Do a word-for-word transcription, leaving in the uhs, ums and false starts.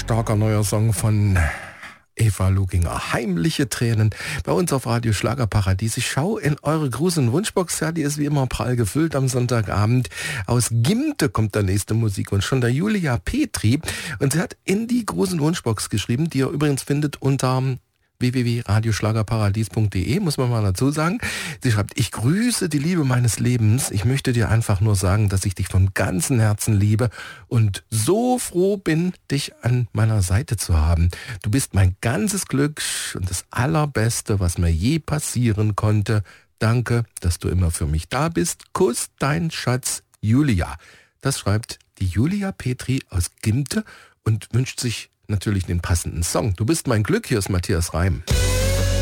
starker neuer Song von Eva Luginger. Heimliche Tränen bei uns auf Radio Schlagerparadies. Ich schaue in eure Gruß- und Wunschbox. Ja, die ist wie immer prall gefüllt am Sonntagabend. Aus Gimte kommt der nächste Musikwunsch von der Julia Petri. Und sie hat in die Gruß- und Wunschbox geschrieben, die ihr übrigens findet unter w w w punkt radioschlagerparadies punkt de, muss man mal dazu sagen. Sie schreibt, ich grüße die Liebe meines Lebens. Ich möchte dir einfach nur sagen, dass ich dich von ganzem Herzen liebe und so froh bin, dich an meiner Seite zu haben. Du bist mein ganzes Glück und das Allerbeste, was mir je passieren konnte. Danke, dass du immer für mich da bist. Kuss, dein Schatz, Julia. Das schreibt die Julia Petri aus Gimte und wünscht sich natürlich den passenden Song. Du bist mein Glück, hier ist Matthias Reim.